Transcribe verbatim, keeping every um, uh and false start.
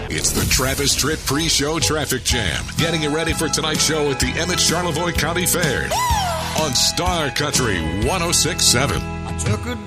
It's the Travis Tritt pre-show traffic jam. Getting you ready for tonight's show at the Emmett Charlevoix County Fair on Star Country one oh six point seven. I took a